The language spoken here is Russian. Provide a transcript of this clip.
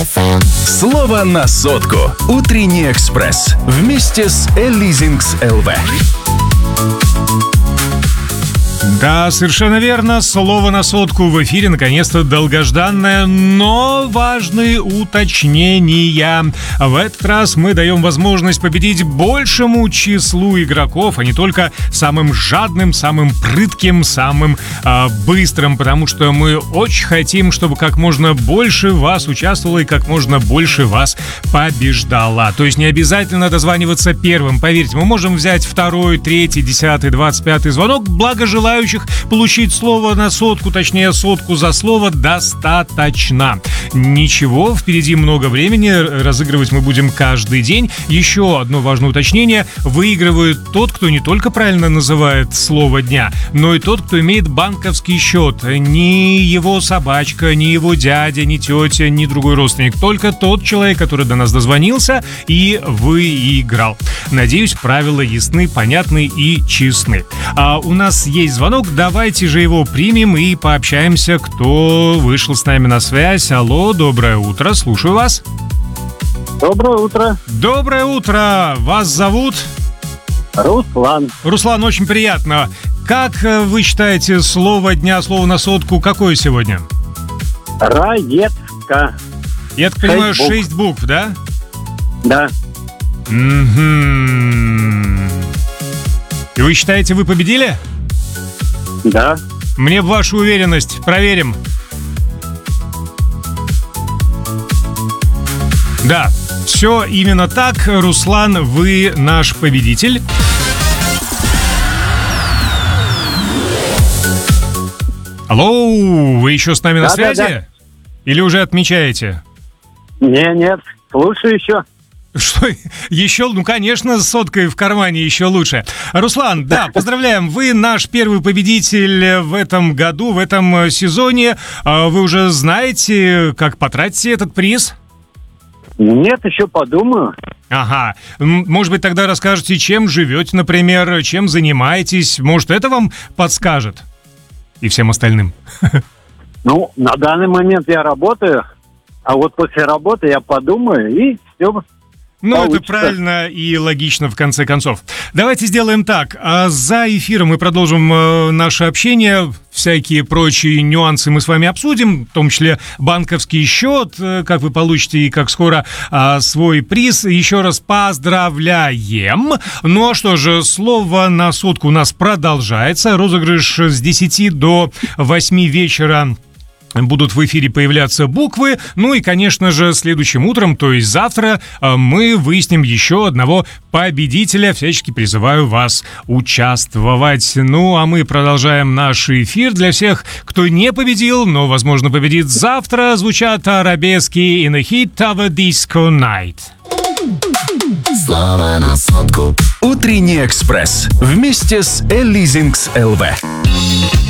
FM. Слово на сотку. Утренний экспресс. Вместе с Элизингс ЛВ. Да, совершенно верно. Слово на сотку в эфире. Наконец-то долгожданное, но важные уточнения. В этот раз мы даем возможность победить большему числу игроков, а не только самым жадным, самым прытким, самым быстрым, потому что мы очень хотим, чтобы как можно больше вас участвовало и как можно больше вас побеждало. То есть не обязательно дозваниваться первым. Поверьте, мы можем взять второй, третий, 10, 25 звонок. Благо желающих получить слово на сотку, точнее сотку за слово, достаточно. Ничего, впереди много времени, разыгрывать мы будем каждый день. Еще одно важное уточнение: выигрывает тот, кто не только правильно называет слово дня, но и тот, кто имеет банковский счет. Ни его собачка, ни его дядя, ни тетя, ни другой родственник. Только тот человек, который до нас дозвонился и выиграл. Надеюсь, правила ясны, понятны и честны. А у нас есть звонок, давайте же его примем и пообщаемся, кто вышел с нами на связь. Алло, доброе утро, слушаю вас. Доброе утро. Доброе утро, вас зовут? Руслан. Руслан, очень приятно. Как вы считаете, слово дня, слово на сотку, какое сегодня? Раецка. Я так понимаю, 6 букв, да? Да. И вы считаете, вы победили? Да. Мне бы вашу уверенность. Проверим. Да, все именно так. Руслан, вы наш победитель. Алло, вы еще с нами на связи? Да. Или уже отмечаете? Нет, слушаю еще. Что, еще? Ну, конечно, с соткой в кармане еще лучше. Руслан, да, поздравляем. Вы наш первый победитель в этом году, в этом сезоне. Вы уже знаете, как потратить этот приз? Нет, еще подумаю. Ага. Может быть, тогда расскажете, чем живете, например, чем занимаетесь. Может, это вам подскажет? И всем остальным. Ну, на данный момент я работаю, а вот после работы я подумаю и все. Ну, получится. Это правильно и логично, в конце концов. Давайте сделаем так. За эфиром мы продолжим наше общение. Всякие прочие нюансы мы с вами обсудим, в том числе банковский счет, как вы получите и как скоро свой приз. Еще раз поздравляем. Ну а что же, слово на сотку у нас продолжается. Розыгрыш с 10 до 8 вечера. Будут в эфире появляться буквы. Ну и, конечно же, следующим утром, то есть завтра, мы выясним еще одного победителя. Всячески призываю вас участвовать. Ну, а мы продолжаем наш эфир. Для всех, кто не победил, но, возможно, победит завтра, звучат арабески «In the heat of a disco night». Слово на сотку. Утренний экспресс. Вместе с Элизингс ЛВ.